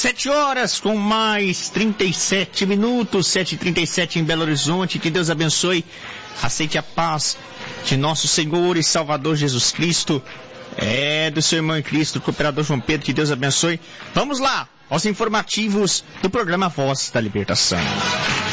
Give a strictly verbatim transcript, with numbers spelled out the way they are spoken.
Sete horas com mais trinta e sete minutos, sete e trinta e sete em Belo Horizonte. Que Deus abençoe. Aceite a paz de nosso Senhor e Salvador Jesus Cristo. É, do seu irmão em Cristo, do cooperador João Pedro. Que Deus abençoe. Vamos lá aos informativos do programa Voz da Libertação.